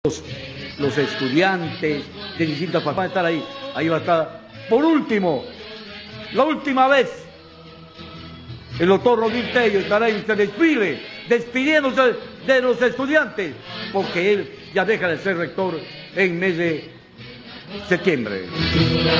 Los estudiantes de distintas partes van a estar ahí. Ahí va a estar, por último, la última vez, el doctor Rodríguez Tello estará en este desfile, despidiéndose de los estudiantes, porque él ya deja de ser rector en mes de septiembre.